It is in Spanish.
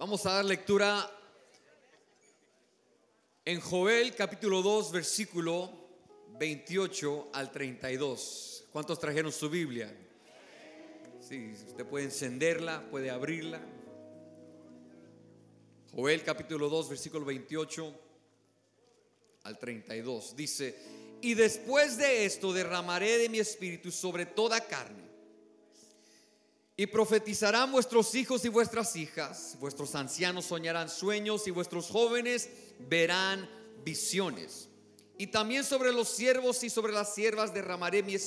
Vamos a dar lectura en Joel capítulo 2 versículo 28 al 32. ¿Cuántos trajeron su Biblia? Sí, usted puede encenderla, puede abrirla. Joel capítulo 2 versículo 28 al 32. Dice: y después de esto derramaré de mi espíritu sobre toda carne, y profetizarán vuestros hijos y vuestras hijas, vuestros ancianos soñarán sueños y vuestros jóvenes verán visiones. Y también sobre los siervos y sobre las siervas derramaré mi espíritu